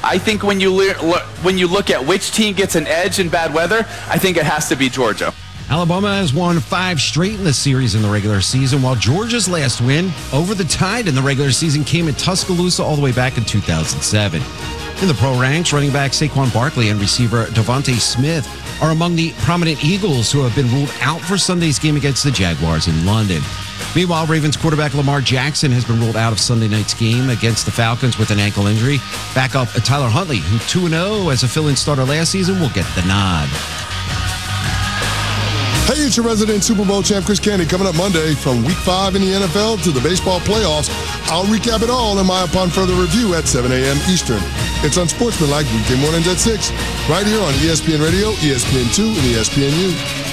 I think when you look at which team gets an edge in bad weather, I think it has to be Georgia. Alabama has won 5 straight in the series in the regular season, while Georgia's last win over the Tide in the regular season came in Tuscaloosa all the way back in 2007. In the pro ranks, running back Saquon Barkley and receiver Devontae Smith are among the prominent Eagles who have been ruled out for Sunday's game against the Jaguars in London. Meanwhile, Ravens quarterback Lamar Jackson has been ruled out of Sunday night's game against the Falcons with an ankle injury. Backup Tyler Huntley, who 2-0 as a fill-in starter last season, will get the nod. Hey, it's your resident Super Bowl champ, Chris Candy, coming up Monday from Week 5 in the NFL to the baseball playoffs. I'll recap it all in my Upon Further Review at 7 a.m. Eastern. It's Unsportsmanlike weekday mornings at 6, right here on ESPN Radio, ESPN2, and ESPNU.